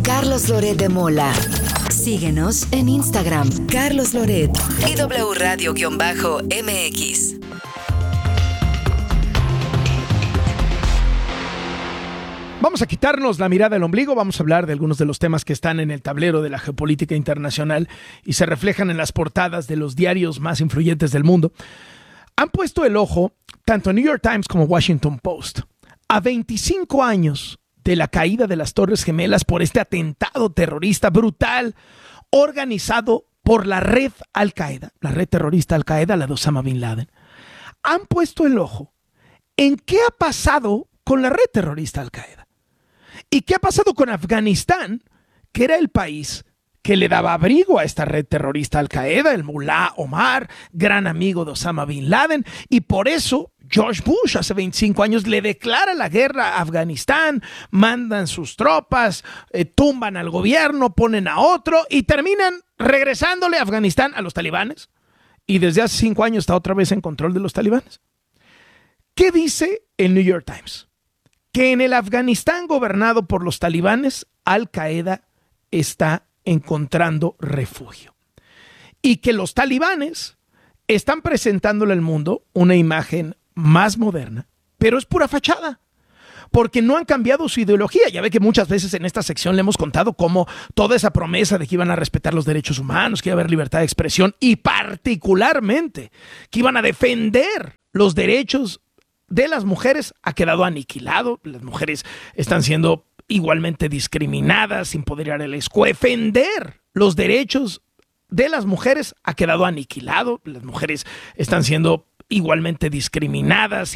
Carlos Loret de Mola. Síguenos en Instagram, Carlos Loret y W Radio-MX. Vamos a quitarnos la mirada del ombligo, vamos a hablar de algunos de los temas que están en el tablero de la geopolítica internacional y se reflejan en las portadas de los diarios más influyentes del mundo. Han puesto el ojo, tanto New York Times como Washington Post, a 25 años de la caída de las Torres Gemelas por este atentado terrorista brutal organizado por la red Al-Qaeda, la red terrorista Al-Qaeda, la de Osama Bin Laden. Han puesto el ojo en qué ha pasado con la red terrorista Al-Qaeda. ¿Y qué ha pasado con Afganistán, que era el país que le daba abrigo a esta red terrorista Al-Qaeda, el Mullah Omar, gran amigo de Osama Bin Laden? Y por eso George Bush hace 25 años le declara la guerra a Afganistán, mandan sus tropas, tumban al gobierno, ponen a otro y terminan regresándole a Afganistán a los talibanes. Y desde hace 5 años está otra vez en control de los talibanes. ¿Qué dice el New York Times? Que en el Afganistán gobernado por los talibanes, Al-Qaeda está encontrando refugio. Y que los talibanes están presentándole al mundo una imagen más moderna, pero es pura fachada, porque no han cambiado su ideología. Ya ve que muchas veces en esta sección le hemos contado cómo toda esa promesa de que iban a respetar los derechos humanos, que iba a haber libertad de expresión y particularmente que iban a defender los derechos de las mujeres ha quedado aniquilado. Las mujeres están siendo igualmente discriminadas, sin poder ir a la escuela. Defender los derechos de las mujeres ha quedado aniquilado. Las mujeres están siendo igualmente discriminadas.